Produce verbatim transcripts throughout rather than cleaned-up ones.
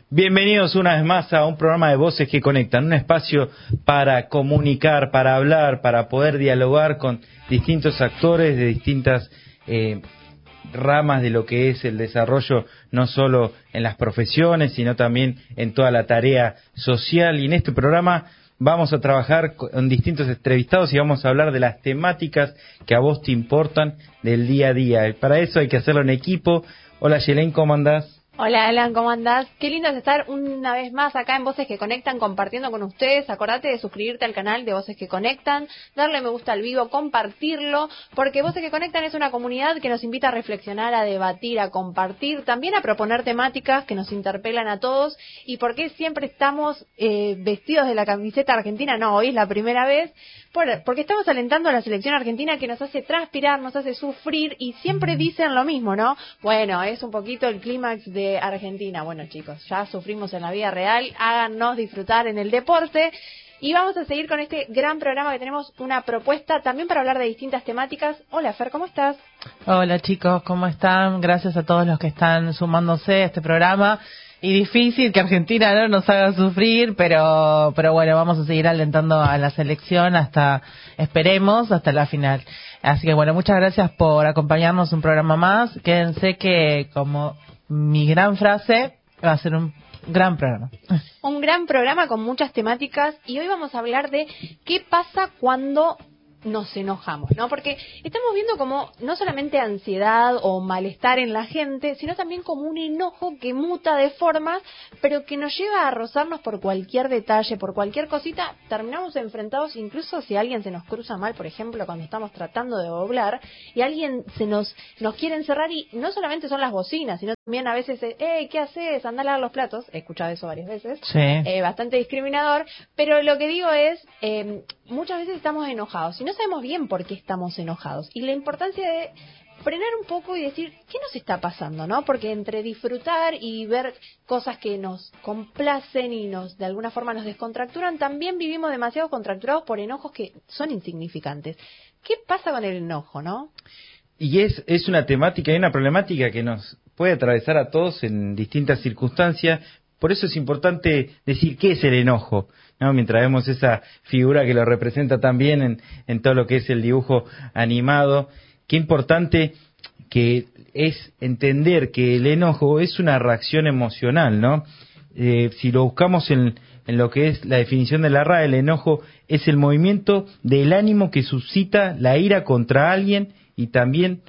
Bienvenidos una vez más a un programa de Voces que Conectan, un espacio para comunicar, para hablar, para poder dialogar con distintos actores de distintas eh, ramas de lo que es el desarrollo, no solo en las profesiones, sino también en toda la tarea social. Y en este programa vamos a trabajar con distintos entrevistados y vamos a hablar de las temáticas que a vos te importan del día a día. Y para eso hay que hacerlo en equipo. Hola, Yelén, ¿cómo andás? Hola Alan, ¿cómo andás? Qué lindo es estar una vez más acá en Voces que Conectan compartiendo con ustedes. Acordate de suscribirte al canal de Voces que Conectan, darle me gusta al vivo, compartirlo, porque Voces que Conectan es una comunidad que nos invita a reflexionar, a debatir, a compartir, también a proponer temáticas que nos interpelan a todos. ¿Y por qué siempre estamos eh, vestidos de la camiseta argentina? No, hoy es la primera vez, por, porque estamos alentando a la selección argentina que nos hace transpirar, nos hace sufrir y siempre dicen lo mismo, ¿no? Bueno, es un poquito el clímax de Argentina. Bueno, chicos, ya sufrimos en la vida real, háganos disfrutar en el deporte. Y vamos a seguir con este gran programa que tenemos una propuesta también para hablar de distintas temáticas. Hola Fer, ¿cómo estás? Hola chicos, ¿cómo están? Gracias a todos los que están sumándose a este programa. Y difícil que Argentina no nos haga sufrir, pero pero bueno, vamos a seguir alentando a la selección hasta, esperemos, hasta la final. Así que bueno, muchas gracias por acompañarnos un programa más. Quédense que, como mi gran frase, va a ser un gran programa. Un gran programa con muchas temáticas y hoy vamos a hablar de qué pasa cuando nos enojamos, ¿no? Porque estamos viendo como no solamente ansiedad o malestar en la gente, sino también como un enojo que muta de forma, pero que nos lleva a rozarnos por cualquier detalle, por cualquier cosita. Terminamos enfrentados, incluso si alguien se nos cruza mal, por ejemplo, cuando estamos tratando de doblar y alguien se nos nos quiere encerrar, y no solamente son las bocinas, sino también a veces, hey, ¿qué haces? Andá a lavar los platos. He escuchado eso varias veces. Sí. Eh, bastante discriminador, pero lo que digo es, eh, muchas veces estamos enojados y no sabemos bien por qué estamos enojados. Y la importancia de frenar un poco y decir, ¿qué nos está pasando, no? Porque entre disfrutar y ver cosas que nos complacen y nos de alguna forma nos descontracturan, también vivimos demasiado contracturados por enojos que son insignificantes. ¿Qué pasa con el enojo, no? Y es, es una temática y una problemática que nos puede atravesar a todos en distintas circunstancias. Por eso es importante decir qué es el enojo, ¿no? Mientras vemos esa figura que lo representa también en, en todo lo que es el dibujo animado, qué importante que es entender que el enojo es una reacción emocional, ¿no? Eh, si lo buscamos en, en lo que es la definición de la R A E, el enojo es el movimiento del ánimo que suscita la ira contra alguien y también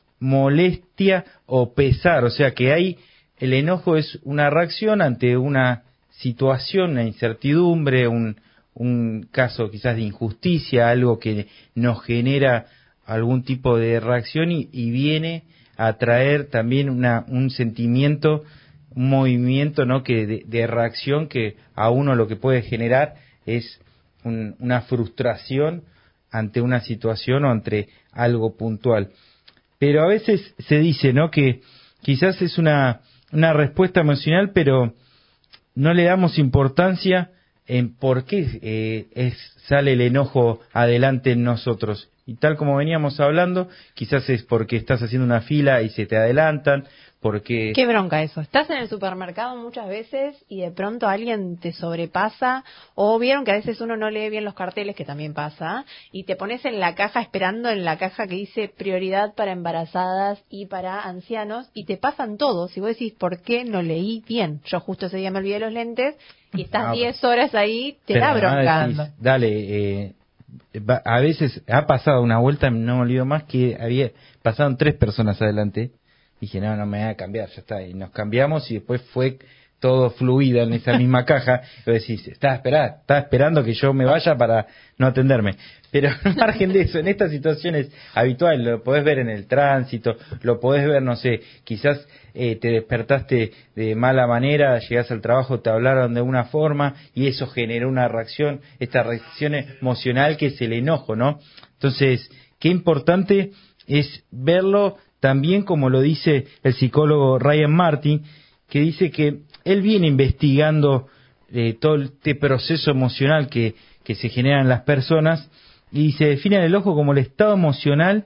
molestia o pesar, o sea que hay, el enojo es una reacción ante una situación, una incertidumbre, un, un caso quizás de injusticia, algo que nos genera algún tipo de reacción y, y viene a traer también una, un sentimiento, un movimiento, ¿no? que de, de reacción que a uno lo que puede generar es un, una frustración ante una situación o ante algo puntual. Pero a veces se dice, ¿no?, que quizás es una, una respuesta emocional, pero no le damos importancia en por qué eh, es, sale el enojo adelante en nosotros. Y tal como veníamos hablando, quizás es porque estás haciendo una fila y se te adelantan, porque... Qué bronca eso. Estás en el supermercado muchas veces y de pronto alguien te sobrepasa, o vieron que a veces uno no lee bien los carteles, que también pasa, y te pones en la caja esperando en la caja que dice prioridad para embarazadas y para ancianos, y te pasan todos. Y vos decís, ¿por qué no leí bien? Yo justo ese día me olvidé los lentes y estás diez ah, horas ahí, te pero da bronca. Decís, dale, eh, a veces ha pasado una vuelta, no me olvido más, que había pasaron tres personas adelante. Dije, no, no me voy a cambiar, ya está. Y nos cambiamos y después fue todo fluido en esa misma caja. Y vos decís, estaba esperando, estaba esperando que yo me vaya para no atenderme. Pero al margen de eso, en estas situaciones habituales, lo podés ver en el tránsito, lo podés ver, no sé, quizás eh, te despertaste de mala manera, llegás al trabajo, te hablaron de una forma y eso generó una reacción, esta reacción emocional que es el enojo, ¿no? Entonces, qué importante es verlo también, como lo dice el psicólogo Ryan Martin, que dice que él viene investigando eh, todo este proceso emocional que, que se genera en las personas, y se define el enojo como el estado emocional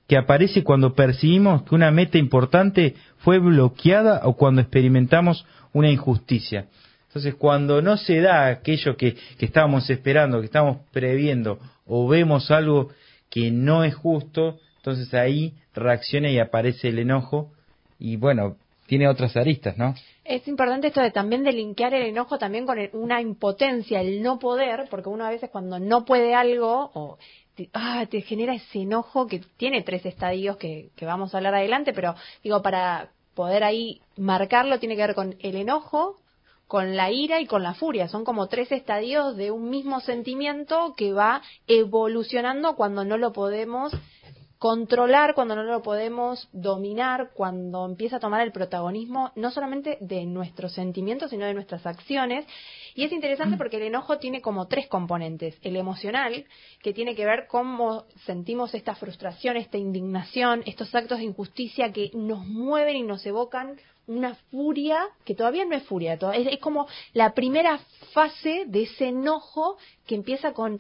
que aparece cuando percibimos que una meta importante fue bloqueada o cuando experimentamos una injusticia. Entonces, cuando no se da aquello que, que estábamos esperando, que estábamos previendo, o vemos algo que no es justo, entonces ahí reacciona y aparece el enojo, y bueno, tiene otras aristas, ¿no? Es importante esto de también de linkear el enojo también con el, una impotencia, el no poder, porque uno a veces cuando no puede algo, o te, ah, te genera ese enojo que tiene tres estadios que, que vamos a hablar adelante, pero digo, para poder ahí marcarlo tiene que ver con el enojo, con la ira y con la furia. Son como tres estadios de un mismo sentimiento que va evolucionando cuando no lo podemos controlar, cuando no lo podemos dominar, cuando empieza a tomar el protagonismo no solamente de nuestros sentimientos, sino de nuestras acciones. Y es interesante porque el enojo tiene como tres componentes. El emocional, que tiene que ver cómo sentimos esta frustración, esta indignación, estos actos de injusticia que nos mueven y nos evocan una furia que todavía no es furia, es, es como la primera fase de ese enojo que empieza con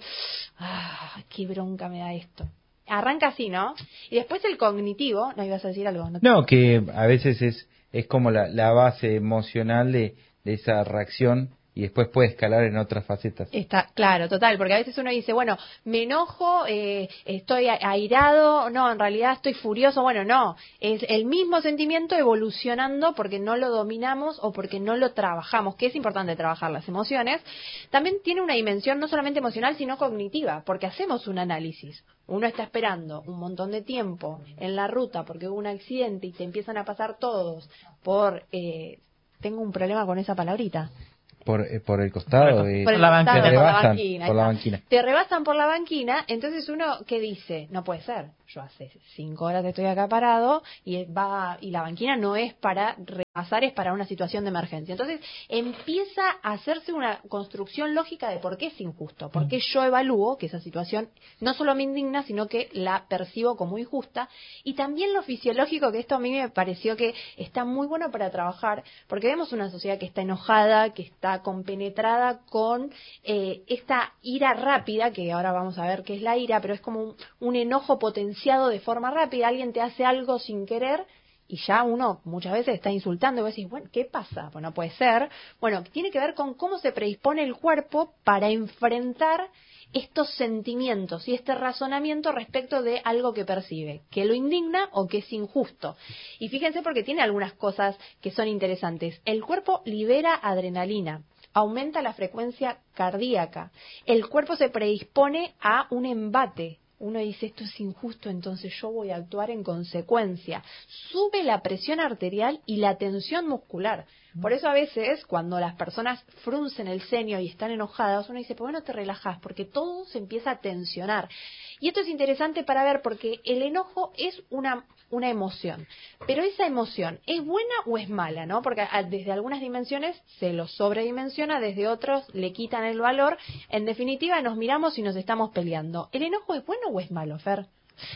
ah, qué bronca me da esto. Arranca así, ¿no? Y después el cognitivo, no ibas a decir algo. No, no que a veces es es como la, la base emocional de, de esa reacción, y después puede escalar en otras facetas. Está claro, total, porque a veces uno dice, bueno, me enojo, eh, estoy airado, no, en realidad estoy furioso, bueno, no, es el mismo sentimiento evolucionando porque no lo dominamos o porque no lo trabajamos, que es importante trabajar las emociones. También tiene una dimensión no solamente emocional, sino cognitiva, porque hacemos un análisis. Uno está esperando un montón de tiempo en la ruta porque hubo un accidente y te empiezan a pasar todos por... Eh, tengo un problema con esa palabrita. Por, eh, por el costado, por, eh, por el te costado, rebasan por la banquina, por la banquina. Te rebasan por la banquina, entonces uno, ¿qué dice? No puede ser. Yo hace cinco horas que estoy acá parado y va y la banquina no es para rebasar, es para una situación de emergencia. Entonces empieza a hacerse una construcción lógica de por qué es injusto, por qué yo evalúo que esa situación no solo me indigna, sino que la percibo como injusta. Y también lo fisiológico, que esto a mí me pareció que está muy bueno para trabajar, porque vemos una sociedad que está enojada, que está compenetrada con eh, esta ira rápida, que ahora vamos a ver qué es la ira, pero es como un, un enojo potenciado de forma rápida. Alguien te hace algo sin querer y ya uno muchas veces está insultando y vos decís, bueno, ¿qué pasa? Pues no puede ser. Bueno, tiene que ver con cómo se predispone el cuerpo para enfrentar estos sentimientos y este razonamiento respecto de algo que percibe, que lo indigna o que es injusto. Y fíjense porque tiene algunas cosas que son interesantes. El cuerpo libera adrenalina, aumenta la frecuencia cardíaca, el cuerpo se predispone a un embate. Uno dice, esto es injusto, entonces yo voy a actuar en consecuencia. Sube la presión arterial y la tensión muscular. Por eso a veces, cuando las personas fruncen el ceño y están enojadas, uno dice, ¿por qué no te relajas? Porque todo se empieza a tensionar. Y esto es interesante para ver porque el enojo es una, una emoción. Pero esa emoción, ¿es buena o es mala? ¿No? Porque desde algunas dimensiones se lo sobredimensiona, desde otros le quitan el valor. En definitiva, nos miramos y nos estamos peleando. ¿El enojo es bueno o es malo, Fer?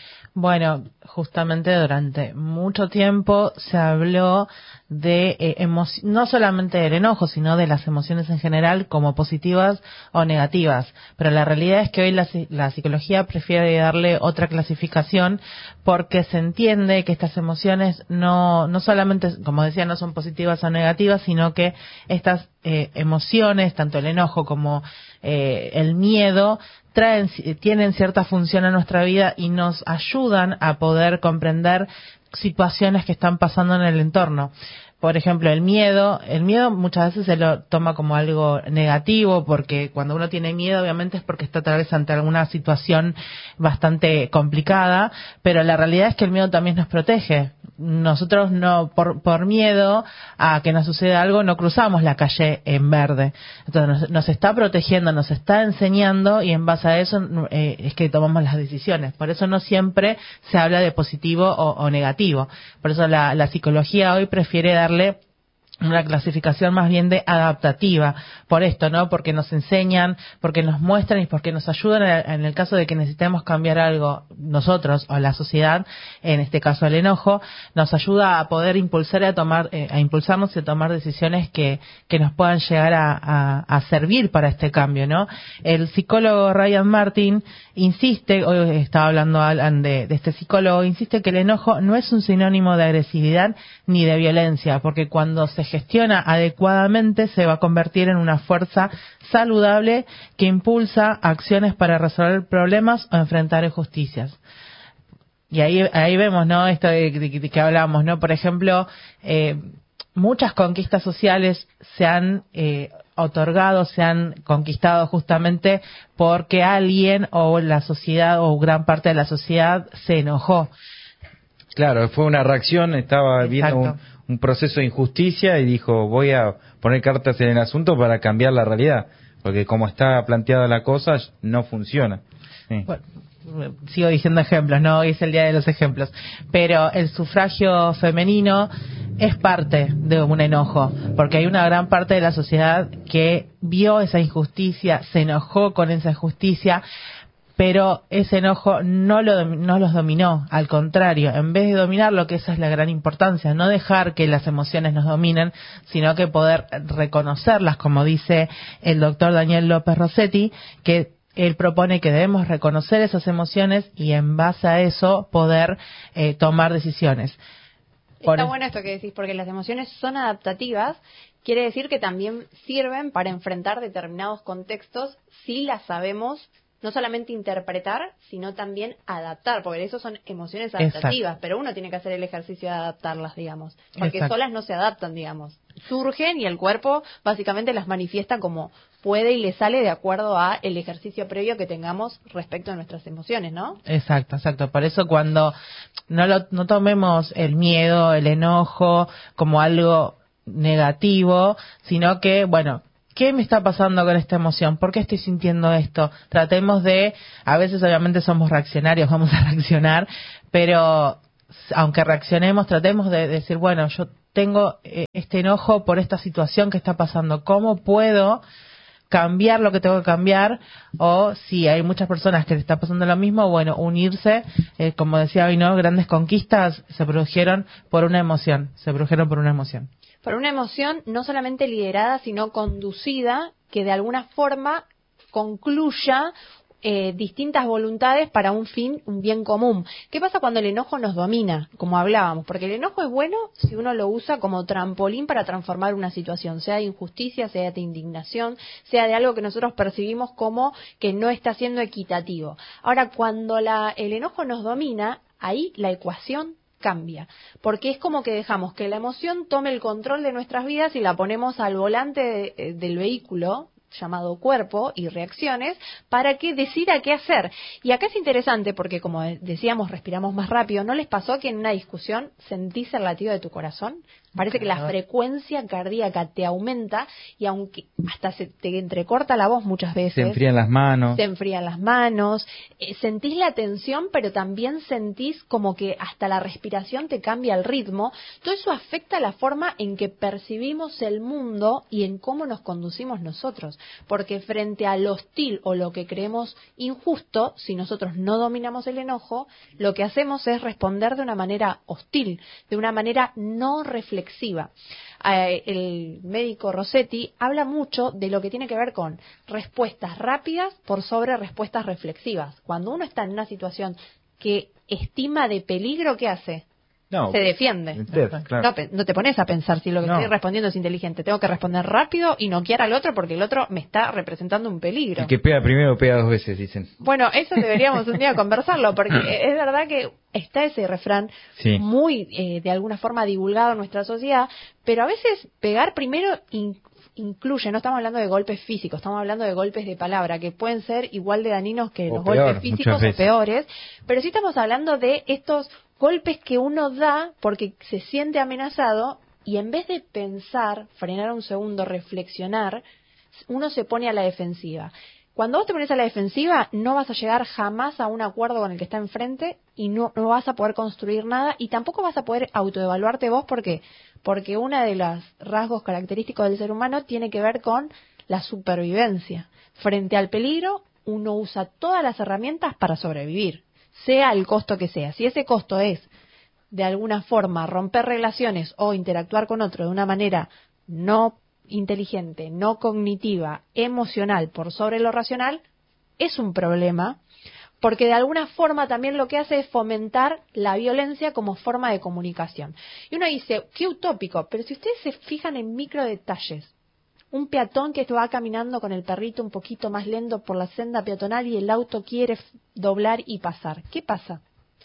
Bueno, justamente durante mucho tiempo se habló de eh, emo- no solamente del enojo, sino de las emociones en general como positivas o negativas. Pero la realidad es que hoy la, la psicología prefiere darle otra clasificación porque se entiende que estas emociones no, no solamente, como decía, no son positivas o negativas, sino que estas eh, emociones, tanto el enojo como eh, el miedo, traen, tienen cierta función en nuestra vida y nos ayudan a poder comprender situaciones que están pasando en el entorno. Por ejemplo, el miedo, el miedo muchas veces se lo toma como algo negativo, porque cuando uno tiene miedo obviamente es porque está tal vez ante alguna situación bastante complicada, pero la realidad es que el miedo también nos protege. Nosotros no, por, por miedo a que nos suceda algo, no cruzamos la calle en verde. Entonces nos, nos está protegiendo, nos está enseñando y en base a eso eh, es que tomamos las decisiones. Por eso no siempre se habla de positivo o, o negativo. Por eso la, la psicología hoy prefiere darle una clasificación más bien de adaptativa, por esto, ¿no? Porque nos enseñan, porque nos muestran y porque nos ayudan en el caso de que necesitemos cambiar algo nosotros o la sociedad, en este caso el enojo, nos ayuda a poder impulsar y a tomar, eh, a impulsarnos y a tomar decisiones que, que nos puedan llegar a, a, a servir para este cambio, ¿no? El psicólogo Ryan Martin insiste, hoy estaba hablando Alan de, de este psicólogo, insiste que el enojo no es un sinónimo de agresividad ni de violencia, porque cuando se gestiona adecuadamente se va a convertir en una fuerza saludable que impulsa acciones para resolver problemas o enfrentar injusticias. Y ahí ahí vemos, ¿no? Esto de, de, de que hablamos, ¿no? Por ejemplo, eh, muchas conquistas sociales se han eh, otorgado, se han conquistado justamente porque alguien o la sociedad o gran parte de la sociedad se enojó. Claro, fue una reacción, estaba Exacto. viendo un, un proceso de injusticia y dijo, voy a poner cartas en el asunto para cambiar la realidad, porque como está planteada la cosa, no funciona. Sí. Bueno, sigo diciendo ejemplos, ¿no? Hoy es el día de los ejemplos. Pero el sufragio femenino es parte de un enojo, porque hay una gran parte de la sociedad que vio esa injusticia, se enojó con esa injusticia, pero ese enojo no lo no los dominó, al contrario, en vez de dominarlo, que esa es la gran importancia, no dejar que las emociones nos dominen, sino que poder reconocerlas, como dice el doctor Daniel López Rossetti, que él propone que debemos reconocer esas emociones y en base a eso poder eh, tomar decisiones. Está Por bueno esto que decís, porque las emociones son adaptativas, quiere decir que también sirven para enfrentar determinados contextos si las sabemos no solamente interpretar, sino también adaptar, porque eso son emociones adaptativas, Exacto. pero uno tiene que hacer el ejercicio de adaptarlas, digamos, porque Exacto. solas no se adaptan, digamos. Surgen y el cuerpo básicamente las manifiesta como puede y le sale de acuerdo a el ejercicio previo que tengamos respecto a nuestras emociones, ¿no? Exacto, exacto. Por eso cuando no lo, no tomemos el miedo, el enojo como algo negativo, sino que, bueno, ¿qué me está pasando con esta emoción? ¿Por qué estoy sintiendo esto? Tratemos de, a veces obviamente somos reaccionarios, vamos a reaccionar, pero aunque reaccionemos, tratemos de decir, bueno, yo tengo este enojo por esta situación que está pasando. ¿Cómo puedo cambiar lo que tengo que cambiar? O si hay muchas personas que les está pasando lo mismo, bueno, unirse, eh, como decía hoy, ¿no? Grandes conquistas se produjeron por una emoción, se produjeron por una emoción. Por una emoción no solamente liderada, sino conducida, que de alguna forma concluya eh, distintas voluntades para un fin, un bien común. ¿Qué pasa cuando el enojo nos domina? Como hablábamos, porque el enojo es bueno si uno lo usa como trampolín para transformar una situación, sea de injusticia, sea de indignación, sea de algo que nosotros percibimos como que no está siendo equitativo. Ahora, cuando la, el enojo nos domina, ahí la ecuación cambia, porque es como que dejamos que la emoción tome el control de nuestras vidas y la ponemos al volante de, del vehículo llamado cuerpo y reacciones para que decida qué hacer. Y acá es interesante porque, como decíamos, respiramos más rápido. ¿No les pasó que en una discusión sentís el latido de tu corazón? Parece que la frecuencia cardíaca te aumenta y aunque hasta se te entrecorta la voz muchas veces. Se enfrían las manos. Se enfrían las manos. Eh, sentís la tensión, pero también sentís como que hasta la respiración te cambia el ritmo. Todo eso afecta la forma en que percibimos el mundo y en cómo nos conducimos nosotros. Porque frente al hostil o lo que creemos injusto, si nosotros no dominamos el enojo, lo que hacemos es responder de una manera hostil, de una manera no reflexiva. Eh, el médico Rossetti habla mucho de lo que tiene que ver con respuestas rápidas por sobre respuestas reflexivas. Cuando uno está en una situación que estima de peligro, ¿qué hace? No, se defiende. Usted, claro. no, no te pones a pensar si lo que no. estoy respondiendo es inteligente. Tengo que responder rápido y noquear al otro porque el otro me está representando un peligro. El que pega primero pega dos veces, dicen. Bueno, eso deberíamos un día conversarlo porque es verdad que está ese refrán sí. muy, eh, de alguna forma, divulgado en nuestra sociedad, pero a veces pegar primero in- incluye, no estamos hablando de golpes físicos, estamos hablando de golpes de palabra que pueden ser igual de dañinos que o los peor, golpes físicos o peores, pero sí estamos hablando de estos golpes que uno da porque se siente amenazado y en vez de pensar, frenar un segundo, reflexionar, uno se pone a la defensiva. Cuando vos te pones a la defensiva, no vas a llegar jamás a un acuerdo con el que está enfrente y no, no vas a poder construir nada y tampoco vas a poder autoevaluarte vos porque porque uno de los rasgos característicos del ser humano tiene que ver con la supervivencia. Frente al peligro, uno usa todas las herramientas para sobrevivir, sea el costo que sea. Si ese costo es, de alguna forma, romper relaciones o interactuar con otro de una manera no inteligente, no cognitiva, emocional, por sobre lo racional, es un problema, porque de alguna forma también lo que hace es fomentar la violencia como forma de comunicación. Y uno dice, qué utópico, pero si ustedes se fijan en micro detalles, un peatón que va caminando con el perrito un poquito más lento por la senda peatonal y el auto quiere doblar y pasar, ¿qué pasa?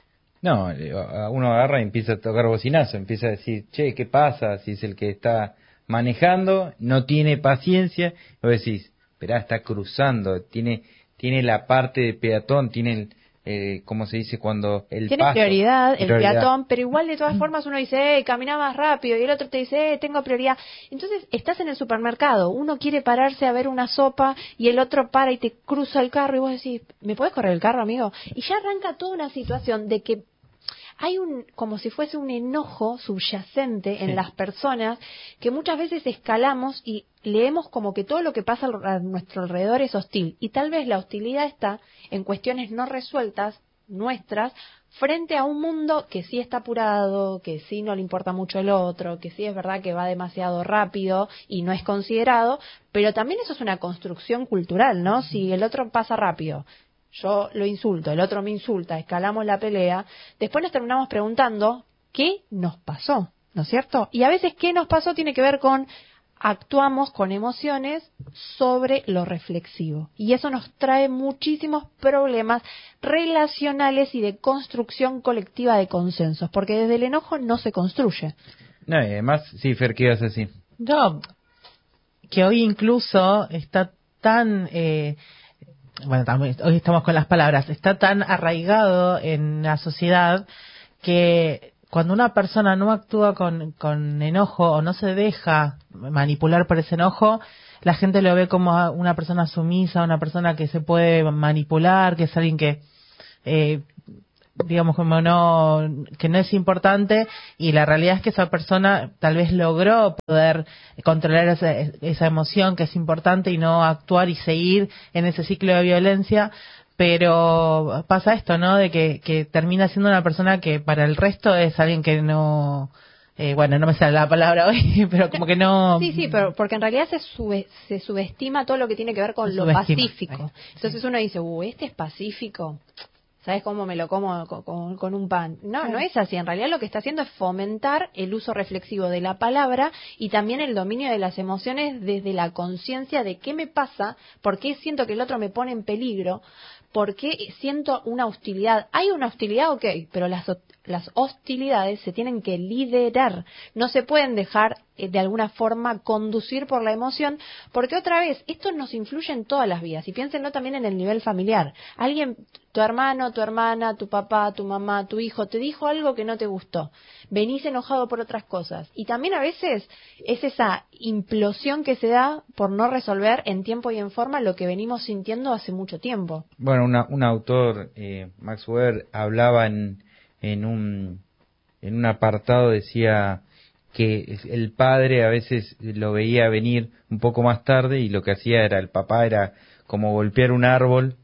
No, uno agarra y empieza a tocar bocinazo, empieza a decir, che, ¿qué pasa? Si es el que está manejando, no tiene paciencia, y vos decís, esperá, está cruzando, tiene tiene la parte de peatón, tiene el, eh, ¿cómo se dice? Cuando el tiene paso, prioridad, prioridad el peatón, pero igual de todas formas uno dice, eh, camina más rápido, y el otro te dice, eh, tengo prioridad. Entonces estás en el supermercado, uno quiere pararse a ver una sopa y el otro para y te cruza el carro y vos decís, ¿me podés correr el carro, amigo? Y ya arranca toda una situación de que hay un, como si fuese un enojo subyacente en sí. las personas, que muchas veces escalamos y leemos como que todo lo que pasa a nuestro alrededor es hostil. Y tal vez la hostilidad está en cuestiones no resueltas, nuestras, frente a un mundo que sí está apurado, que sí no le importa mucho el otro, que sí es verdad que va demasiado rápido y no es considerado, pero también eso es una construcción cultural, ¿no? Si el otro pasa rápido, yo lo insulto, el otro me insulta, escalamos la pelea, después nos terminamos preguntando ¿qué nos pasó? ¿No es cierto? Y a veces ¿qué nos pasó? Tiene que ver con actuamos con emociones sobre lo reflexivo. Y eso nos trae muchísimos problemas relacionales y de construcción colectiva de consensos, porque desde el enojo no se construye. No, y además, sí, Fer, ¿qué ibas a decir? No, que hoy incluso está tan... Eh, bueno, hoy estamos con las palabras, está tan arraigado en la sociedad que cuando una persona no actúa con, con enojo o no se deja manipular por ese enojo, la gente lo ve como una persona sumisa, una persona que se puede manipular, que es alguien que, eh, digamos, como no, que no es importante, y la realidad es que esa persona tal vez logró poder controlar esa, esa emoción que es importante y no actuar y seguir en ese ciclo de violencia, pero pasa esto, ¿no? De que, que termina siendo una persona que para el resto es alguien que no, eh, bueno, no me sale la palabra hoy, pero como que no... Sí, sí, pero porque en realidad se, sube, se subestima todo lo que tiene que ver con se lo subestima. Pacífico. Entonces uno dice, uh, este es pacífico, ¿sabes cómo me lo como con, con, con un pan? No, no es así. En realidad lo que está haciendo es fomentar el uso reflexivo de la palabra y también el dominio de las emociones desde la conciencia de qué me pasa, por qué siento que el otro me pone en peligro, por qué siento una hostilidad. Hay una hostilidad, ok, pero las, las hostilidades se tienen que liderar. No se pueden dejar eh, de alguna forma conducir por la emoción, porque otra vez, esto nos influye en todas las vías. Y piénsenlo también en el nivel familiar. Alguien, tu hermano, tu hermana, tu papá, tu mamá, tu hijo, te dijo algo que no te gustó. Venís enojado por otras cosas. Y también a veces es esa implosión que se da por no resolver en tiempo y en forma lo que venimos sintiendo hace mucho tiempo. Bueno, una, un autor, eh, Max Weber, hablaba en, en, un, en un apartado, decía que el padre a veces lo veía venir un poco más tarde y lo que hacía era, el papá era como golpear un árbol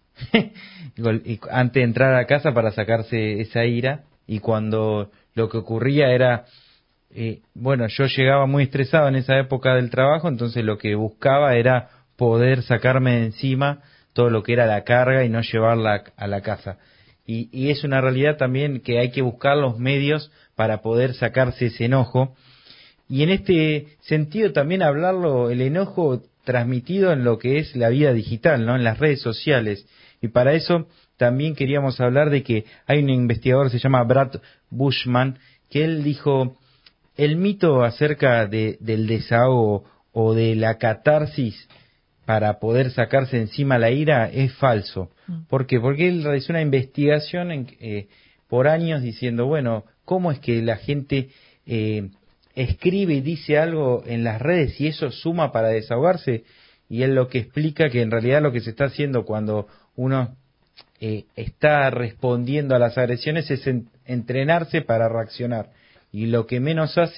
antes de entrar a casa para sacarse esa ira, y cuando lo que ocurría era, eh, bueno, yo llegaba muy estresado en esa época del trabajo, entonces lo que buscaba era poder sacarme de encima todo lo que era la carga y no llevarla a la casa. Y, y es una realidad también que hay que buscar los medios para poder sacarse ese enojo. Y en este sentido también hablarlo, el enojo transmitido en lo que es la vida digital, ¿no? En las redes sociales. Y para eso también queríamos hablar de que hay un investigador, se llama Brad Bushman, que él dijo, el mito acerca de, del desahogo o de la catarsis para poder sacarse encima la ira es falso. ¿Por qué? Porque él realizó una investigación en, eh, por años diciendo, bueno, ¿cómo es que la gente eh, escribe y dice algo en las redes y eso suma para desahogarse? Y él lo que explica que en realidad lo que se está haciendo cuando uno eh, está respondiendo a las agresiones es en, entrenarse para reaccionar. Y lo que menos hace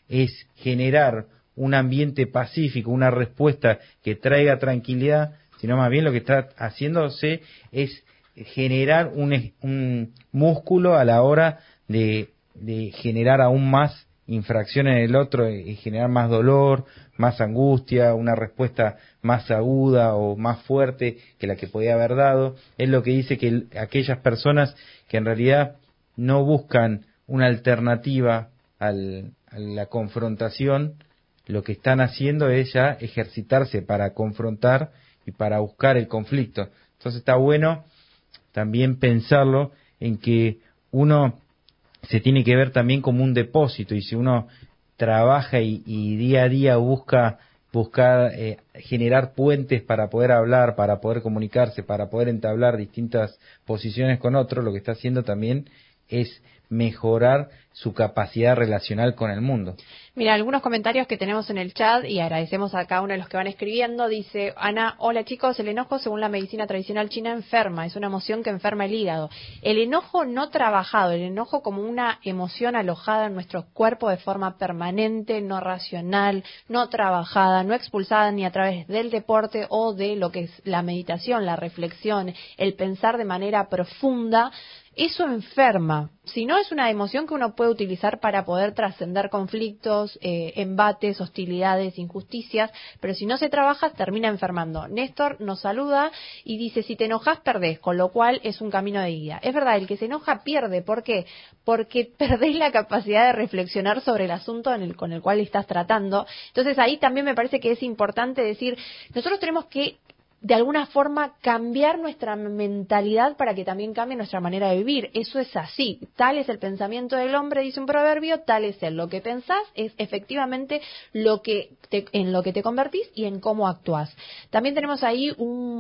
es generar un ambiente pacífico, una respuesta que traiga tranquilidad, sino más bien lo que está haciéndose es generar un, un músculo a la hora de, de generar aún más infracción en el otro y generar más dolor, más angustia, una respuesta más aguda o más fuerte que la que podía haber dado. Es lo que dice que el, aquellas personas que en realidad no buscan una alternativa al, a la confrontación, lo que están haciendo es ya ejercitarse para confrontar y para buscar el conflicto. Entonces está bueno también pensarlo en que uno se tiene que ver también como un depósito, y si uno trabaja y, y día a día busca buscar eh, generar puentes para poder hablar, para poder comunicarse, para poder entablar distintas posiciones con otros, lo que está haciendo también es mejorar su capacidad relacional con el mundo. Mira, algunos comentarios que tenemos en el chat, y agradecemos a cada uno de los que van escribiendo. Dice Ana: hola chicos, el enojo según la medicina tradicional china enferma, es una emoción que enferma el hígado. El enojo no trabajado, el enojo como una emoción alojada en nuestro cuerpo de forma permanente, no racional, no trabajada, no expulsada ni a través del deporte o de lo que es la meditación, la reflexión, el pensar de manera profunda. Eso enferma. Si no, es una emoción que uno puede utilizar para poder trascender conflictos, eh, embates, hostilidades, injusticias, pero si no se trabaja, termina enfermando. Néstor nos saluda y dice: si te enojas, perdés, con lo cual es un camino de ida. Es verdad, el que se enoja pierde. ¿Por qué? Porque perdés la capacidad de reflexionar sobre el asunto en el, con el cual estás tratando. Entonces ahí también me parece que es importante decir, nosotros tenemos que de alguna forma cambiar nuestra mentalidad para que también cambie nuestra manera de vivir. Eso es así. Tal es el pensamiento del hombre, dice un proverbio, tal es él. Lo que pensás es efectivamente lo que te, en lo que te convertís y en cómo actuás. También tenemos ahí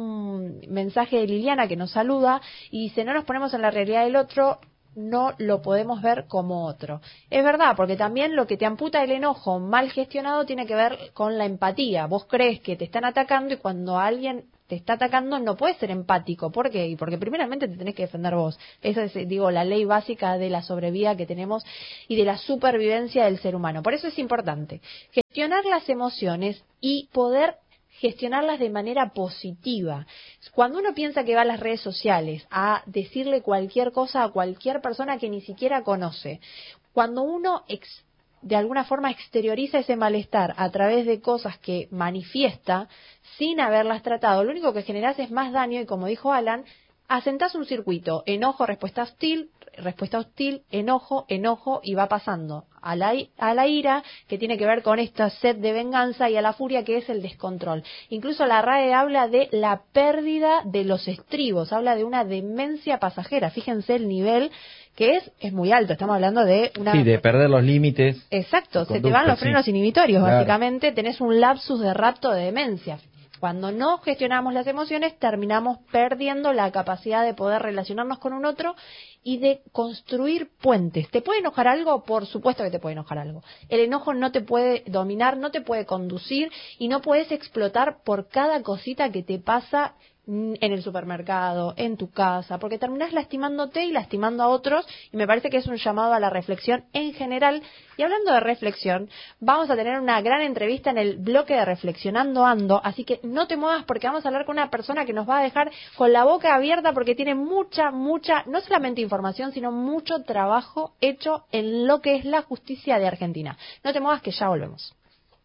un mensaje de Liliana que nos saluda y dice: no nos ponemos en la realidad del otro, no lo podemos ver como otro. Es verdad, porque también lo que te amputa el enojo mal gestionado tiene que ver con la empatía. Vos crees que te están atacando y cuando alguien te está atacando no puedes ser empático. ¿Por qué? Y porque primeramente te tenés que defender vos. Esa es, digo, la ley básica de la sobrevida que tenemos y de la supervivencia del ser humano. Por eso es importante gestionar las emociones y poder gestionarlas de manera positiva. Cuando uno piensa que va a las redes sociales a decirle cualquier cosa a cualquier persona que ni siquiera conoce, cuando uno ex, de alguna forma exterioriza ese malestar a través de cosas que manifiesta sin haberlas tratado, lo único que generas es más daño y, como dijo Alan, asentás un circuito: enojo, respuesta hostil, respuesta hostil, enojo, enojo, y va pasando a la, a la ira, que tiene que ver con esta sed de venganza, y a la furia, que es el descontrol. Incluso la R A E habla de la pérdida de los estribos, habla de una demencia pasajera. Fíjense el nivel que es, es muy alto, estamos hablando de una... Sí, de perder los límites. Exacto, se te van los frenos sí. inhibitorios, claro. Básicamente tenés un lapsus de rapto de demencia. Cuando no gestionamos las emociones, terminamos perdiendo la capacidad de poder relacionarnos con un otro y de construir puentes. ¿Te puede enojar algo? Por supuesto que te puede enojar algo. El enojo no te puede dominar, no te puede conducir y no puedes explotar por cada cosita que te pasa en el supermercado, en tu casa, porque terminás lastimándote y lastimando a otros, y me parece que es un llamado a la reflexión en general. Y hablando de reflexión, vamos a tener una gran entrevista en el bloque de Reflexionando Ando, así que no te muevas porque vamos a hablar con una persona que nos va a dejar con la boca abierta porque tiene mucha, mucha, no solamente información, sino mucho trabajo hecho en lo que es la justicia de Argentina. No te muevas que ya volvemos.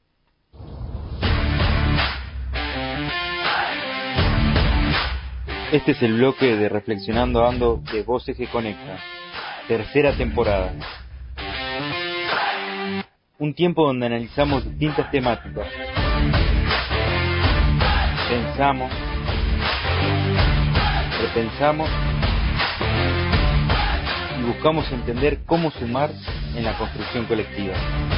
Este es el bloque de Reflexionando Ando de Voces que Conectan, tercera temporada. Un tiempo donde analizamos distintas temáticas. Pensamos, repensamos y buscamos entender cómo sumar en la construcción colectiva.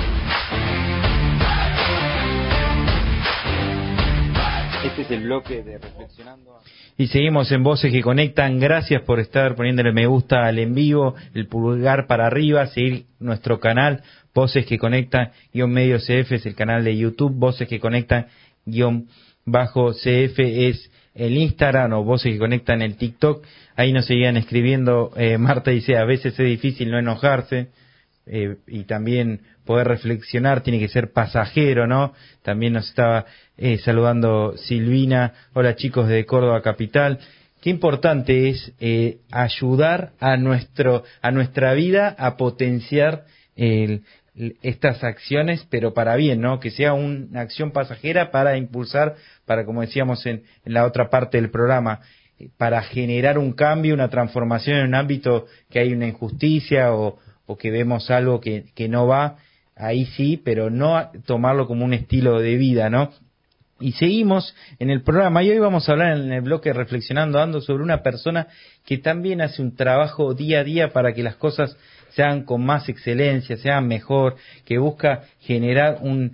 Este es el bloque de Reflexionando. Y seguimos en Voces que Conectan. Gracias por estar poniéndole me gusta al en vivo, el pulgar para arriba, seguir nuestro canal Voces que Conectan guión medio C F es el canal de YouTube, Voces que Conectan guión bajo C F es el Instagram, o Voces que Conectan el TikTok. Ahí nos seguían escribiendo. eh, Marta dice: a veces es difícil no enojarse. eh, y también poder reflexionar tiene que ser pasajero, ¿no? También nos estaba eh, saludando Silvina. Hola chicos de Córdoba Capital. Qué importante es eh, ayudar a nuestro a nuestra vida a potenciar el, estas acciones, pero para bien, ¿no? Que sea una acción pasajera para impulsar, para, como decíamos en, en la otra parte del programa, para generar un cambio, una transformación en un ámbito que hay una injusticia o, o que vemos algo que, que no va, ahí sí, pero no tomarlo como un estilo de vida, ¿no? Y seguimos en el programa y hoy vamos a hablar en el bloque Reflexionando Ando sobre una persona que también hace un trabajo día a día para que las cosas sean con más excelencia, sean mejor, que busca generar un,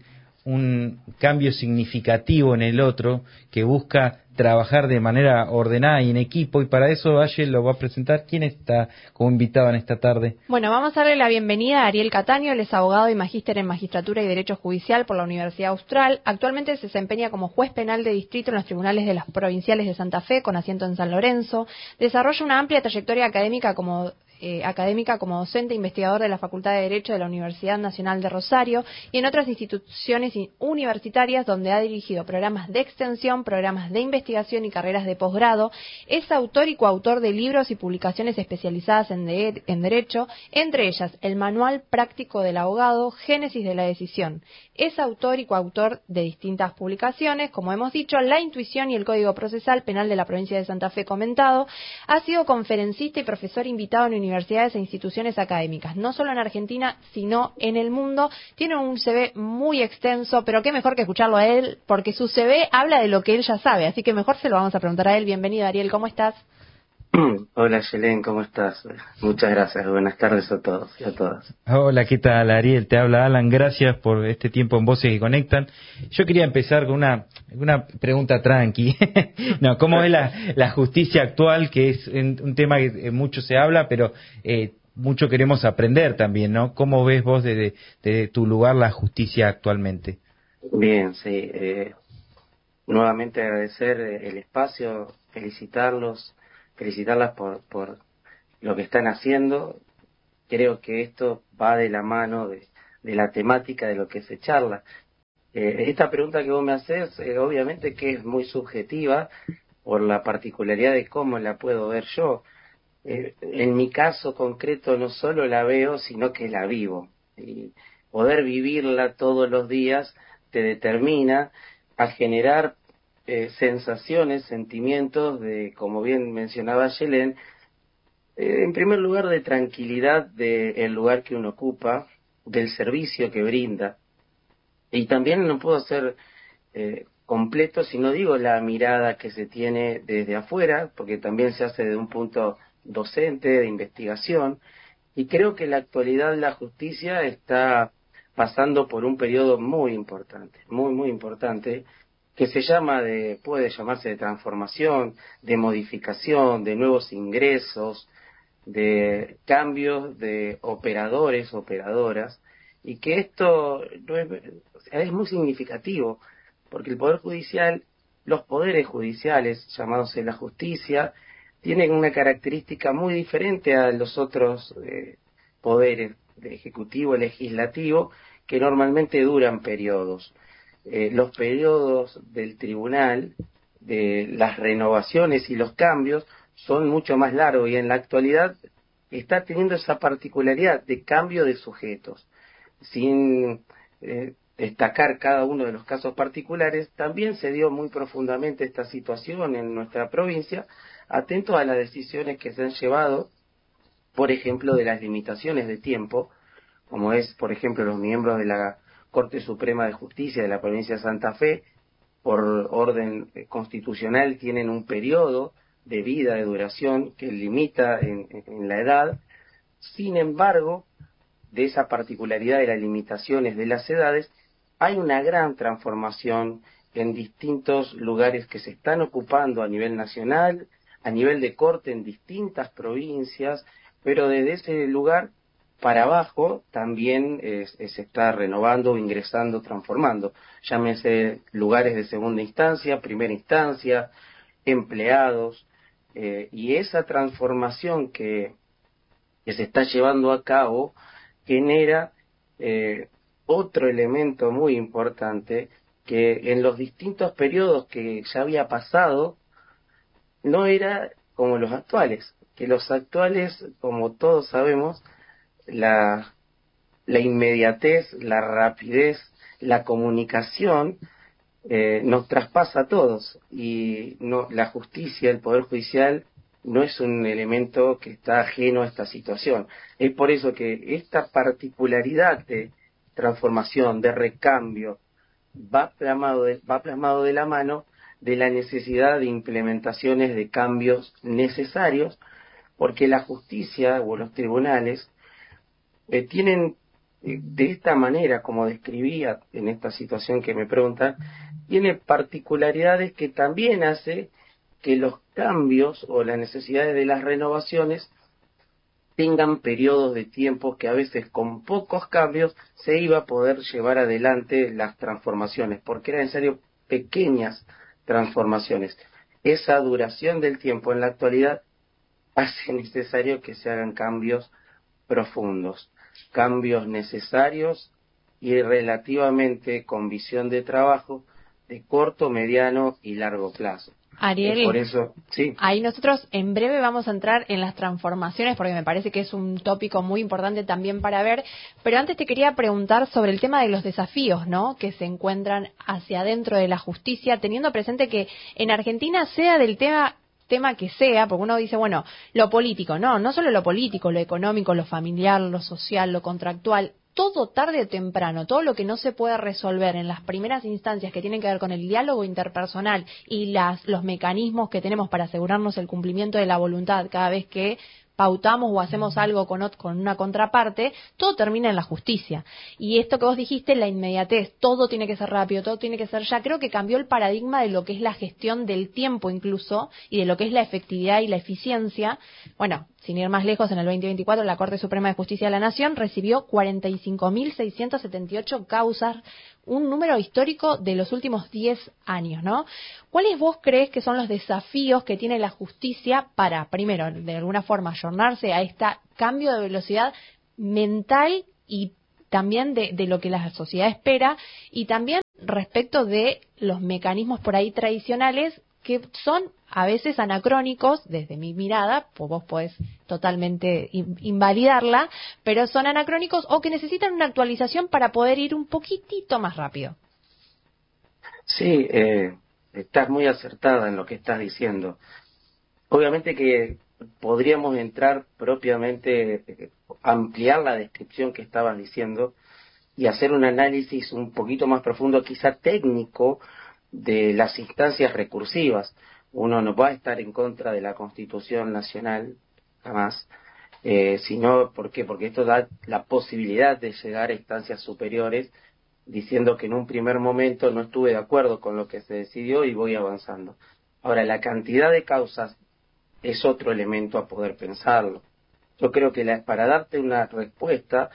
un cambio significativo en el otro, que busca trabajar de manera ordenada y en equipo, y para eso Aye lo va a presentar. ¿Quién está como invitado en esta tarde? Bueno, vamos a darle la bienvenida a Ariel Cataño. Él es abogado y magíster en Magistratura y Derecho Judicial por la Universidad Austral. Actualmente se desempeña como juez penal de distrito en los tribunales de las provinciales de Santa Fe, con asiento en San Lorenzo. Desarrolla una amplia trayectoria académica como Eh, académica como docente e investigador de la Facultad de Derecho de la Universidad Nacional de Rosario y en otras instituciones universitarias donde ha dirigido programas de extensión, programas de investigación y carreras de posgrado. Es autor y coautor de libros y publicaciones especializadas en, de en Derecho, entre ellas el Manual Práctico del Abogado, Génesis de la Decisión. Es autor y coautor de distintas publicaciones, como hemos dicho, La Intuición y el Código Procesal Penal de la Provincia de Santa Fe comentado. Ha sido conferencista y profesor invitado en universidades e instituciones académicas, no solo en Argentina, sino en el mundo. Tiene un C V muy extenso, pero qué mejor que escucharlo a él, porque su C V habla de lo que él ya sabe, así que mejor se lo vamos a preguntar a él. Bienvenido, Ariel, ¿cómo estás? Hola, Yelén, ¿cómo estás? Muchas gracias, buenas tardes a todos y a todas. Hola, ¿qué tal, Ariel? Te habla Alan, gracias por este tiempo en Voces que Conectan. Yo quería empezar con una, una pregunta tranqui. No, ¿cómo es la, la justicia actual? Que es un tema que mucho se habla, pero eh, mucho queremos aprender también, ¿no? ¿Cómo ves vos desde, desde tu lugar la justicia actualmente? Bien, sí. Eh, nuevamente agradecer el espacio, felicitarlos, felicitarlas por, por lo que están haciendo. Creo que esto va de la mano de, de la temática de lo que se charla. Eh, esta pregunta que vos me haces, eh, obviamente que es muy subjetiva por la particularidad de cómo la puedo ver yo. Eh, en mi caso concreto no solo la veo, sino que la vivo. Y poder vivirla todos los días te determina a generar eh, sensaciones, sentimientos de, como bien mencionaba Yelén, eh, en primer lugar de tranquilidad del lugar que uno ocupa, del servicio que brinda. Y también no puedo ser eh, completo si no digo la mirada que se tiene desde afuera, porque también se hace de un punto docente, de investigación, y creo que en la actualidad la justicia está pasando por un periodo muy importante, muy, muy importante, que se llama de, puede llamarse de transformación, de modificación, de nuevos ingresos, de cambios de operadores, operadoras, y que esto no es, es muy significativo, porque el Poder Judicial, los poderes judiciales, llamados en la justicia, tienen una característica muy diferente a los otros eh, poderes, de ejecutivo, legislativo, que normalmente duran periodos. Eh, los periodos del tribunal, de las renovaciones y los cambios, son mucho más largos y en la actualidad está teniendo esa particularidad de cambio de sujetos. Sin eh, destacar cada uno de los casos particulares, también se dio muy profundamente esta situación en nuestra provincia, atentos a las decisiones que se han llevado, por ejemplo, de las limitaciones de tiempo, como es, por ejemplo, los miembros de la Corte Suprema de Justicia de la provincia de Santa Fe, por orden constitucional tienen un periodo de vida, de duración, que limita en, en la edad. Sin embargo, de esa particularidad de las limitaciones de las edades, hay una gran transformación en distintos lugares que se están ocupando a nivel nacional, a nivel de corte en distintas provincias, pero desde ese lugar para abajo también eh, se está renovando, ingresando, transformando. Llámese lugares de segunda instancia, primera instancia, empleados, eh, y esa transformación que, que se está llevando a cabo genera eh, otro elemento muy importante, que en los distintos periodos que ya había pasado, no era como los actuales, que los actuales, como todos sabemos, la, la inmediatez, la rapidez, la comunicación eh, nos traspasa a todos, y no, la justicia, el Poder Judicial, no es un elemento que está ajeno a esta situación. Es por eso que esta particularidad de transformación, de recambio, va plasmado de, va plasmado de la mano de la necesidad de implementaciones de cambios necesarios, porque la justicia o los tribunales eh, tienen, eh, de esta manera, como describía en esta situación que me preguntan, tiene particularidades que también hace que los cambios o las necesidades de las renovaciones tengan periodos de tiempo que a veces con pocos cambios se iba a poder llevar adelante las transformaciones, porque era necesario pequeñas transformaciones. Esa duración del tiempo en la actualidad hace necesario que se hagan cambios profundos, cambios necesarios y relativamente con visión de trabajo de corto, mediano y largo plazo. Ariel, eh, por eso, sí. Ahí nosotros en breve vamos a entrar en las transformaciones porque me parece que es un tópico muy importante también para ver, pero antes te quería preguntar sobre el tema de los desafíos, ¿no?, que se encuentran hacia adentro de la justicia, teniendo presente que en Argentina, sea del tema tema que sea, porque uno dice, bueno, lo político, no, no solo lo político, lo económico, lo familiar, lo social, lo contractual, todo tarde o temprano, todo lo que no se puede resolver en las primeras instancias que tienen que ver con el diálogo interpersonal y las, los mecanismos que tenemos para asegurarnos el cumplimiento de la voluntad cada vez que pautamos o hacemos algo con, con una contraparte, todo termina en la justicia. Y esto que vos dijiste, la inmediatez, todo tiene que ser rápido, todo tiene que ser ya, creo que cambió el paradigma de lo que es la gestión del tiempo incluso, y de lo que es la efectividad y la eficiencia. Bueno, sin ir más lejos, en el veinte veinticuatro la Corte Suprema de Justicia de la Nación recibió cuarenta y cinco mil seiscientas setenta y ocho causas, un número histórico de los últimos diez años, ¿no? ¿Cuáles vos crees que son los desafíos que tiene la justicia para, primero, de alguna forma, ayornarse a este cambio de velocidad mental y también de, de lo que la sociedad espera, y también respecto de los mecanismos por ahí tradicionales que son a veces anacrónicos, desde mi mirada, pues vos podés totalmente invalidarla, pero son anacrónicos o que necesitan una actualización para poder ir un poquitito más rápido? Sí, eh, estás muy acertada en lo que estás diciendo. Obviamente que podríamos entrar propiamente, eh, ampliar la descripción que estabas diciendo y hacer un análisis un poquito más profundo, quizá técnico, de las instancias recursivas. Uno no va a estar en contra de la Constitución Nacional, jamás, eh, sino, ¿por qué? Porque esto da la posibilidad de llegar a instancias superiores, diciendo que en un primer momento no estuve de acuerdo con lo que se decidió y voy avanzando. Ahora, la cantidad de causas es otro elemento a poder pensarlo. Yo creo que la, para darte una respuesta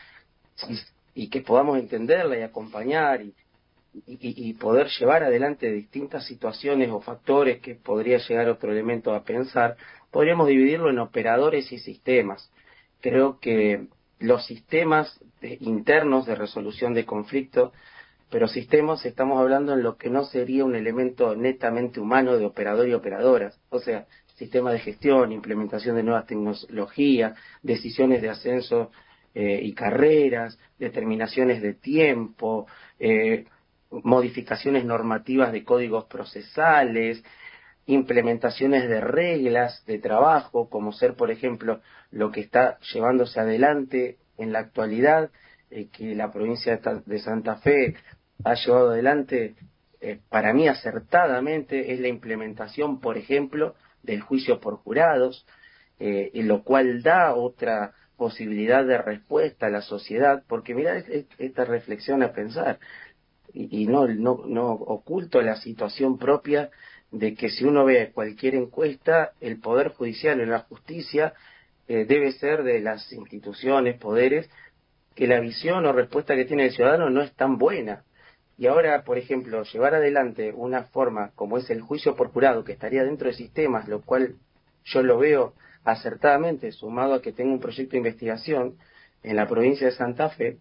y, y que podamos entenderla y acompañar y Y, y poder llevar adelante distintas situaciones o factores que podría llegar otro elemento a pensar, podríamos dividirlo en operadores y sistemas. Creo que los sistemas de, internos de resolución de conflictos, pero sistemas estamos hablando en lo que no sería un elemento netamente humano de operador y operadoras, o sea, sistema de gestión, implementación de nuevas tecnologías, decisiones de ascenso eh, y carreras, determinaciones de tiempo, eh, modificaciones normativas de códigos procesales, implementaciones de reglas de trabajo, como ser, por ejemplo, lo que está llevándose adelante en la actualidad, eh, que la provincia de Santa Fe ha llevado adelante, eh, para mí acertadamente, es la implementación, por ejemplo, del juicio por jurados, eh, en lo cual da otra posibilidad de respuesta a la sociedad, porque mira esta reflexión a pensar, y, y no, no, no oculto la situación propia de que si uno ve cualquier encuesta, el Poder Judicial o la justicia eh, debe ser de las instituciones, poderes, que la visión o respuesta que tiene el ciudadano no es tan buena. Y ahora, por ejemplo, llevar adelante una forma como es el juicio por jurado, que estaría dentro de sistemas, lo cual yo lo veo acertadamente, sumado a que tengo un proyecto de investigación, en la provincia de Santa Fe,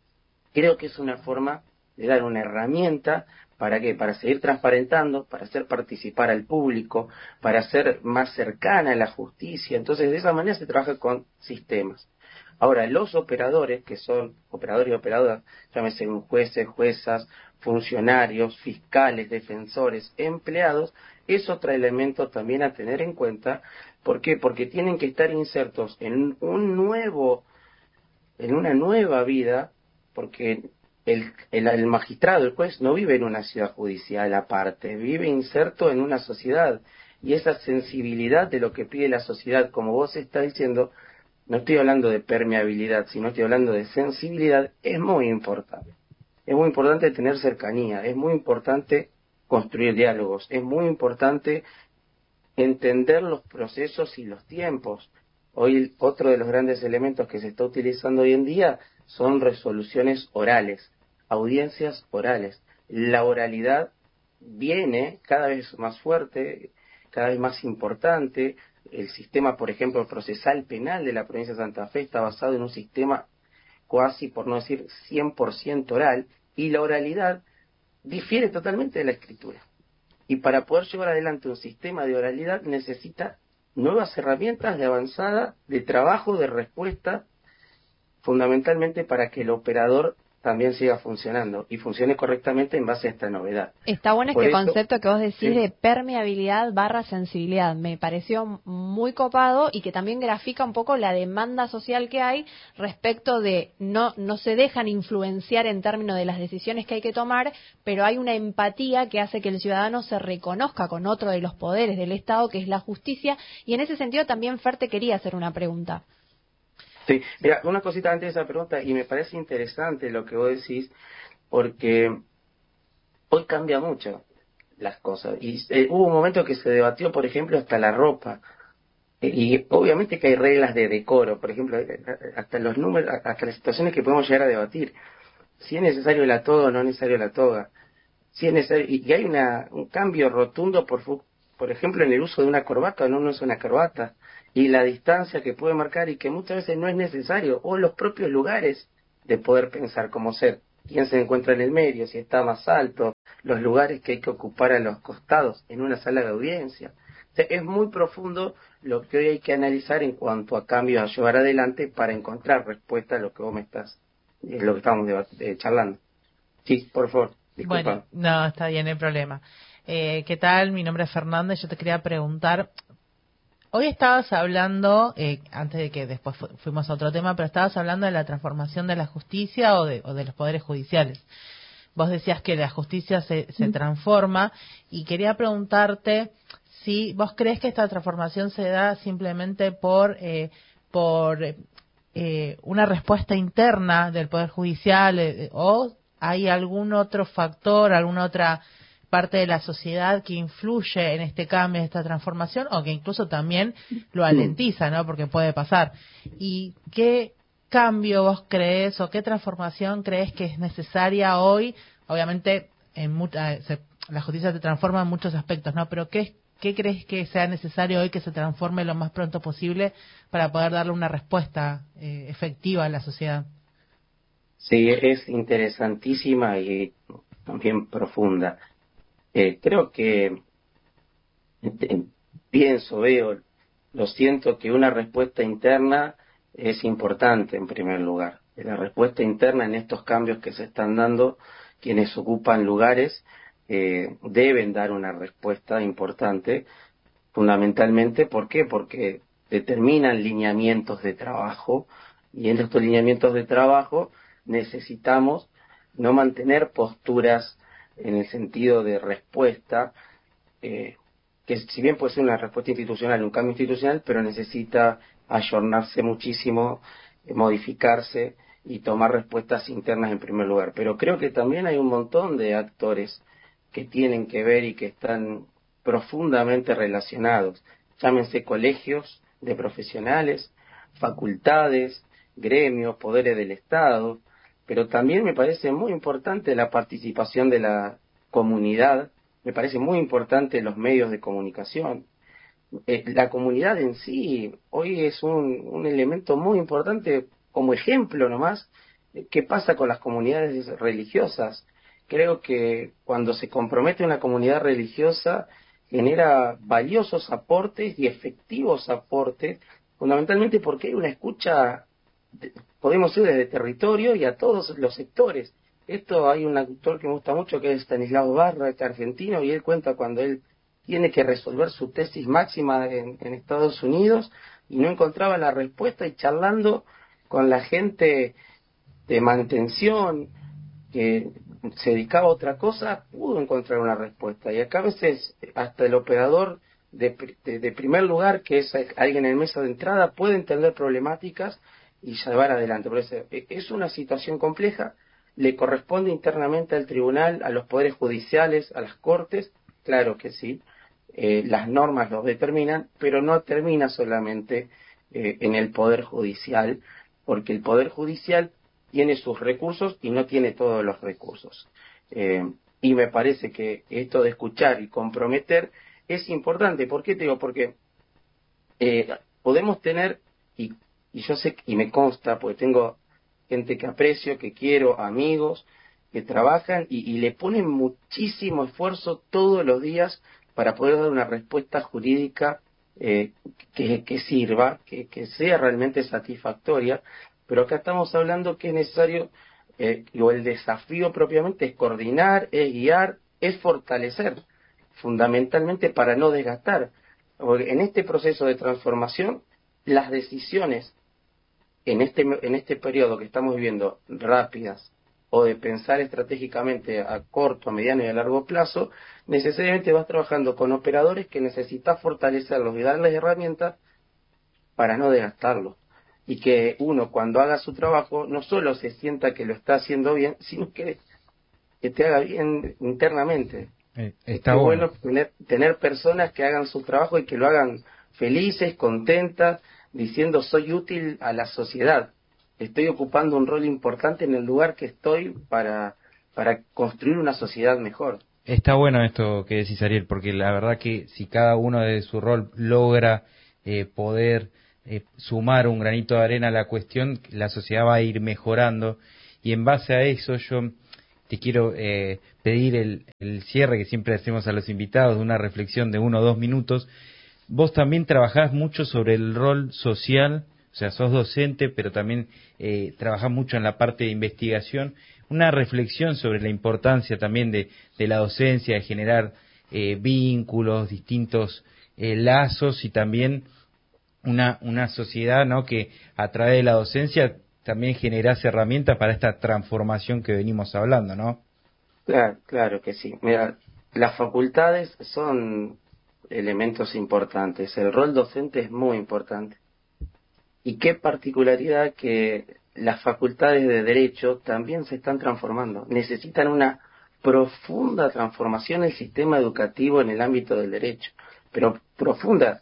creo que es una forma de dar una herramienta para qué, para seguir transparentando, para hacer participar al público, para hacer más cercana la justicia. Entonces, de esa manera se trabaja con sistemas. Ahora, los operadores, que son operadores y operadoras, llámese jueces, juezas, funcionarios, fiscales, defensores, empleados, es otro elemento también a tener en cuenta. ¿Por qué? Porque tienen que estar insertos en un nuevo, en una nueva vida, porque el, el, el magistrado, el juez, no vive en una ciudad judicial aparte, vive inserto en una sociedad. Y esa sensibilidad de lo que pide la sociedad, como vos estás diciendo, no estoy hablando de permeabilidad, sino estoy hablando de sensibilidad, es muy importante. Es muy importante tener cercanía, es muy importante construir diálogos, es muy importante entender los procesos y los tiempos. Hoy otro de los grandes elementos que se está utilizando hoy en día son resoluciones orales, audiencias orales. La oralidad viene cada vez más fuerte, cada vez más importante. El sistema, por ejemplo, procesal penal de la provincia de Santa Fe está basado en un sistema cuasi, por no decir cien por ciento oral, y la oralidad difiere totalmente de la escritura. Y para poder llevar adelante un sistema de oralidad necesita nuevas herramientas de avanzada, de trabajo, de respuesta, fundamentalmente para que el operador también siga funcionando y funcione correctamente en base a esta novedad. Está bueno Por este eso, concepto que vos decís sí. de permeabilidad barra sensibilidad. Me pareció muy copado y que también grafica un poco la demanda social que hay respecto de no, no se dejan influenciar en términos de las decisiones que hay que tomar, pero hay una empatía que hace que el ciudadano se reconozca con otro de los poderes del Estado, que es la justicia. Y en ese sentido también Fer te quería hacer una pregunta. Sí, mira, una cosita antes de esa pregunta, y me parece interesante lo que vos decís, porque hoy cambia mucho las cosas. Y eh, hubo un momento que se debatió, por ejemplo, hasta la ropa. Eh, y obviamente que hay reglas de decoro, por ejemplo, eh, hasta los números, hasta las situaciones que podemos llegar a debatir. Si es necesario la toga o no es necesario la toga. Si es necesario, y, y hay una, un cambio rotundo, por, fu- por ejemplo, en el uso de una corbata o no uso una corbata. Y la distancia que puede marcar y que muchas veces no es necesario, o los propios lugares de poder pensar como ser, quién se encuentra en el medio, si está más alto, los lugares que hay que ocupar a los costados en una sala de audiencia. O sea, es muy profundo lo que hoy hay que analizar en cuanto a cambios a llevar adelante para encontrar respuesta a lo que vos me estás, es lo que estamos debat- eh, charlando. Sí, por favor, disculpa. Bueno, no, está bien, no hay problema. Eh, ¿Qué tal? Mi nombre es Fernanda y yo te quería preguntar. Hoy estabas hablando, eh, antes de que después fu- fuimos a otro tema, pero estabas hablando de la transformación de la justicia o de, o de los poderes judiciales. Vos decías que la justicia se, se transforma y quería preguntarte si vos crees que esta transformación se da simplemente por, eh, por eh, una respuesta interna del Poder Judicial eh, o hay algún otro factor, alguna otra parte de la sociedad que influye en este cambio, en esta transformación, o que incluso también lo alentiza, ¿no? Porque puede pasar. ¿Y qué cambio vos crees o qué transformación crees que es necesaria hoy? Obviamente, en mucha, se, la justicia se transforma en muchos aspectos, ¿no? Pero ¿qué, qué crees que sea necesario hoy que se transforme lo más pronto posible para poder darle una respuesta eh, efectiva a la sociedad? Sí, es interesantísima y también profunda. Eh, creo que eh, pienso, veo, lo siento que una respuesta interna es importante en primer lugar. La respuesta interna en estos cambios que se están dando, quienes ocupan lugares eh, deben dar una respuesta importante, fundamentalmente, ¿por qué? Porque determinan lineamientos de trabajo y en estos lineamientos de trabajo necesitamos no mantener posturas en el sentido de respuesta, eh, que si bien puede ser una respuesta institucional, un cambio institucional, pero necesita ayornarse muchísimo, eh, modificarse y tomar respuestas internas en primer lugar. Pero creo que también hay un montón de actores que tienen que ver y que están profundamente relacionados. Llámense colegios de profesionales, facultades, gremios, poderes del Estado, pero también me parece muy importante la participación de la comunidad, me parece muy importante los medios de comunicación. Eh, la comunidad en sí hoy es un, un elemento muy importante como ejemplo nomás, ¿qué pasa con las comunidades religiosas? Creo que cuando se compromete una comunidad religiosa genera valiosos aportes y efectivos aportes, fundamentalmente porque hay una escucha, podemos ir desde territorio y a todos los sectores. Esto hay un autor que me gusta mucho que es Stanislao Barra, que es argentino, y él cuenta cuando él tiene que resolver su tesis máxima en, en Estados Unidos y no encontraba la respuesta, y charlando con la gente de manutención que se dedicaba a otra cosa, pudo encontrar una respuesta. Y acá a veces hasta el operador de, de, de primer lugar, que es alguien en mesa de entrada, puede entender problemáticas y llevar adelante. Por eso es una situación compleja, le corresponde internamente al tribunal, a los poderes judiciales, a las cortes, claro que sí, eh, las normas los determinan, pero no termina solamente eh, en el poder judicial, porque el poder judicial tiene sus recursos y no tiene todos los recursos. Eh, y me parece que esto de escuchar y comprometer es importante. ¿Por qué te digo? Porque eh, podemos tener, y, y yo sé, y me consta, porque tengo gente que aprecio, que quiero, amigos, que trabajan y, y le ponen muchísimo esfuerzo todos los días para poder dar una respuesta jurídica eh, que, que sirva, que, que sea realmente satisfactoria. Pero acá estamos hablando que es necesario, eh, o el desafío propiamente es coordinar, es guiar, es fortalecer, fundamentalmente para no desgastar. Porque en este proceso de transformación, las decisiones en este, en este periodo que estamos viviendo, rápidas, o de pensar estratégicamente a corto, a mediano y a largo plazo, necesariamente vas trabajando con operadores que necesitas fortalecerlos y darles herramientas para no desgastarlos. Y que uno, cuando haga su trabajo, no solo se sienta que lo está haciendo bien, sino que, que te haga bien internamente. Eh, está Qué bueno. bueno tener, tener personas que hagan su trabajo y que lo hagan felices, contentas, diciendo soy útil a la sociedad. Estoy ocupando un rol importante en el lugar que estoy para, para construir una sociedad mejor. Está bueno esto que decís, Ariel, porque la verdad que si cada uno de su rol logra eh, poder eh, sumar un granito de arena a la cuestión, la sociedad va a ir mejorando. Y en base a eso yo te quiero eh, pedir el, el cierre que siempre hacemos a los invitados, de una reflexión de uno o dos minutos. Vos también trabajás mucho sobre el rol social, o sea, sos docente, pero también eh, trabajás mucho en la parte de investigación. Una reflexión sobre la importancia también de, de la docencia, de generar eh, vínculos, distintos eh, lazos, y también una, una sociedad, ¿no?, que a través de la docencia también generase herramientas para esta transformación que venimos hablando, ¿no? Claro, claro que sí. Mira, las facultades son elementos importantes. El rol docente es muy importante. Y qué particularidad que las facultades de Derecho también se están transformando. Necesitan una profunda transformación en el sistema educativo en el ámbito del derecho. Pero profunda.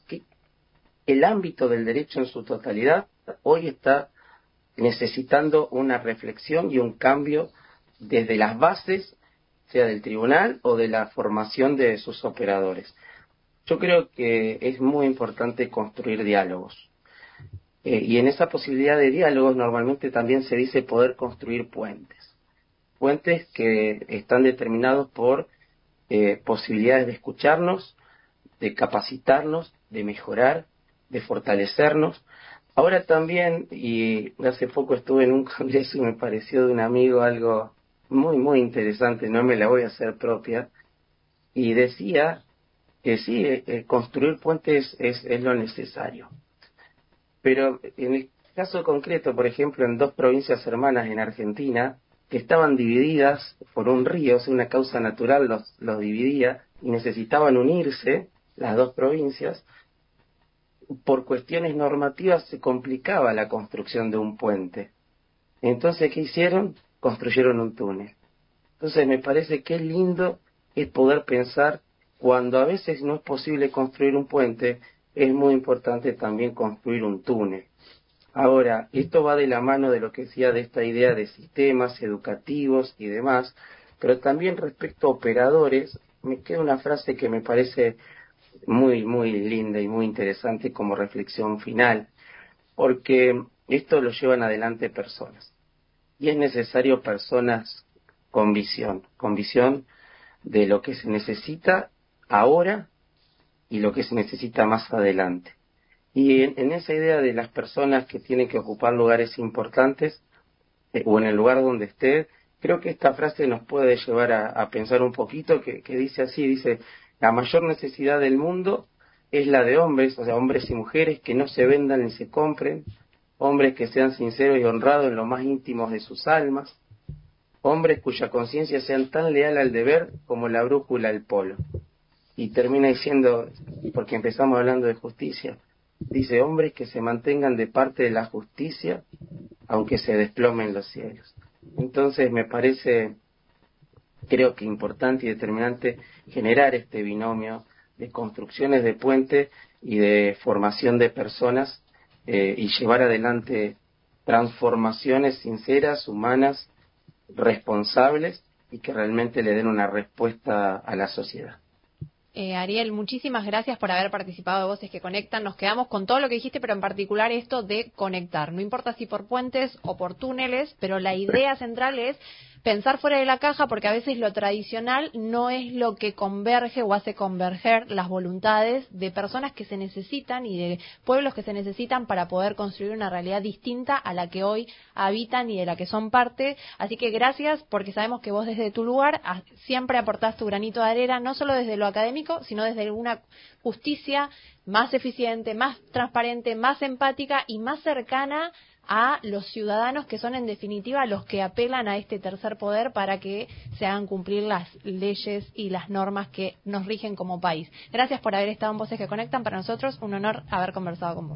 El ámbito del derecho en su totalidad hoy está necesitando una reflexión y un cambio desde las bases, sea del tribunal o de la formación de sus operadores. Yo creo que es muy importante construir diálogos. Eh, y en esa posibilidad de diálogos normalmente también se dice poder construir puentes. Puentes que están determinados por eh, posibilidades de escucharnos, de capacitarnos, de mejorar, de fortalecernos. Ahora también, y hace poco estuve en un congreso y me pareció de un amigo algo muy, muy interesante, no me la voy a hacer propia, y decía que sí, eh, construir puentes es, es lo necesario. Pero en el caso concreto, por ejemplo, en dos provincias hermanas en Argentina, que estaban divididas por un río, o sea, una causa natural los, los dividía, y necesitaban unirse, las dos provincias, por cuestiones normativas se complicaba la construcción de un puente. Entonces, ¿qué hicieron? Construyeron un túnel. Entonces, me parece que lindo es poder pensar, cuando a veces no es posible construir un puente, es muy importante también construir un túnel. Ahora, esto va de la mano de lo que decía de esta idea de sistemas educativos y demás, pero también respecto a operadores, me queda una frase que me parece muy, muy linda y muy interesante como reflexión final, porque esto lo llevan adelante personas. Y es necesario personas con visión, con visión de lo que se necesita ahora y lo que se necesita más adelante. Y en, en esa idea de las personas que tienen que ocupar lugares importantes, eh, o en el lugar donde esté, creo que esta frase nos puede llevar a, a pensar un poquito, que, que dice así, dice, la mayor necesidad del mundo es la de hombres, o sea, hombres y mujeres que no se vendan ni se compren, hombres que sean sinceros y honrados en lo más íntimos de sus almas, hombres cuya conciencia sean tan leal al deber como la brújula al polo. Y termina diciendo, porque empezamos hablando de justicia, dice, hombres que se mantengan de parte de la justicia, aunque se desplomen los cielos. Entonces me parece, creo que importante y determinante generar este binomio de construcciones de puente y de formación de personas, eh, y llevar adelante transformaciones sinceras, humanas, responsables y que realmente le den una respuesta a la sociedad. Eh, Ariel, muchísimas gracias por haber participado de Voces que Conectan. Nos quedamos con todo lo que dijiste, pero en particular esto de conectar. No importa si por puentes o por túneles, pero la idea central es pensar fuera de la caja, porque a veces lo tradicional no es lo que converge o hace converger las voluntades de personas que se necesitan y de pueblos que se necesitan para poder construir una realidad distinta a la que hoy habitan y de la que son parte. Así que gracias, porque sabemos que vos desde tu lugar siempre aportás tu granito de arena, no solo desde lo académico, sino desde una justicia más eficiente, más transparente, más empática y más cercana a los ciudadanos, que son en definitiva los que apelan a este tercer poder para que se hagan cumplir las leyes y las normas que nos rigen como país. Gracias por haber estado en Voces que Conectan. Para nosotros un honor haber conversado con vos.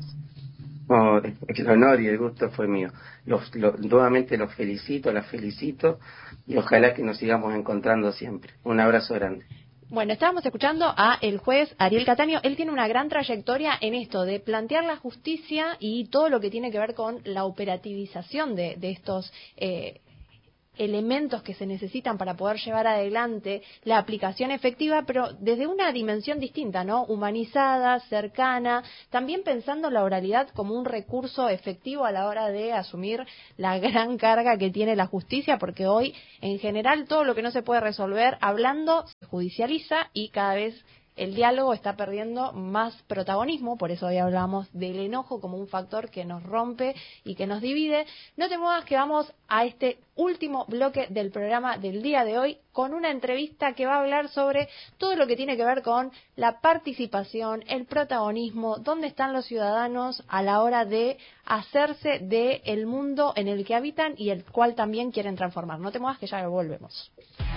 No, el honor y el gusto fue mío. Los, los, nuevamente los felicito, las felicito y ojalá que nos sigamos encontrando siempre. Un abrazo grande. Bueno, estábamos escuchando a el juez Ariel Cataño. Él tiene una gran trayectoria en esto de plantear la justicia y todo lo que tiene que ver con la operativización de, de estos eh, elementos que se necesitan para poder llevar adelante la aplicación efectiva, pero desde una dimensión distinta, ¿no? Humanizada, cercana, también pensando la oralidad como un recurso efectivo a la hora de asumir la gran carga que tiene la justicia, porque hoy, en general, todo lo que no se puede resolver hablando se judicializa y cada vez el diálogo está perdiendo más protagonismo. Por eso hoy hablamos del enojo como un factor que nos rompe y que nos divide. No te muevas, que vamos a este último bloque del programa del día de hoy con una entrevista que va a hablar sobre todo lo que tiene que ver con la participación, el protagonismo, dónde están los ciudadanos a la hora de hacerse del mundo en el que habitan y el cual también quieren transformar. No te muevas, que ya volvemos.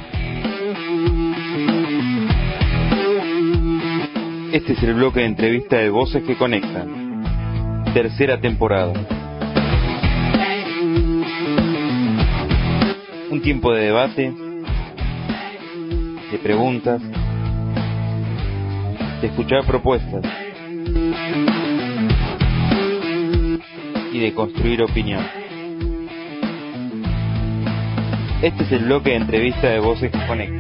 Este es el bloque de entrevista de Voces que Conectan, tercera temporada. Un tiempo de debate, de preguntas, de escuchar propuestas y de construir opinión. Este es el bloque de entrevista de Voces que Conectan.